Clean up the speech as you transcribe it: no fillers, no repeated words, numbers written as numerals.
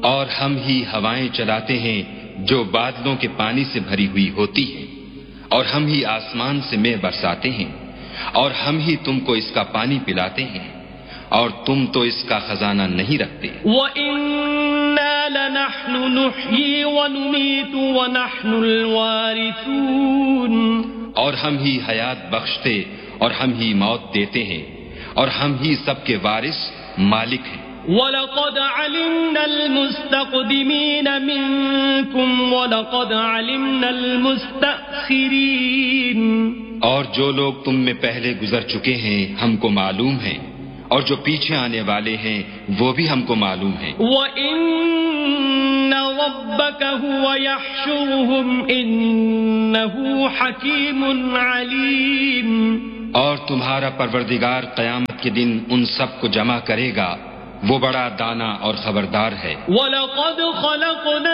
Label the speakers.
Speaker 1: اور ہم ہی ہوائیں چلاتے ہیں جو بادلوں کے پانی سے بھری ہوئی ہوتی ہیں، اور ہم ہی آسمان سے مے برساتے ہیں، اور ہم ہی تم کو اس کا پانی پلاتے ہیں، اور تم تو اس کا خزانہ نہیں رکھتے۔
Speaker 2: وَإِنَّا لَنَحْنُ نُحْيِي وَنُمِيتُ وَنَحْنُ الْوَارِثُونَ،
Speaker 1: اور ہم ہی حیات بخشتے اور ہم ہی موت دیتے ہیں، اور ہم ہی سب کے وارث مالک ہیں۔
Speaker 2: وَلَقَدْ عَلِمْنَا الْمُسْتَقْدِمِينَ مِنْكُمْ وَلَقَدْ عَلِمْنَا الْمُسْتَأْخِرِينَ،
Speaker 1: اور جو لوگ تم میں پہلے گزر چکے ہیں ہم کو معلوم ہیں، اور جو پیچھے آنے والے ہیں وہ بھی ہم کو معلوم ہیں۔
Speaker 2: وَإِنَّ رَبَّكَ هُوَ يَحْشُرُهُمْ إِنَّهُ حَكِيمٌ عَلِيمٌ،
Speaker 1: اور تمہارا پروردگار قیامت کے دن ان سب کو جمع کرے گا، وہ بڑا دانا اور خبردار ہے۔
Speaker 2: وَلَقَدْ خَلَقْنَا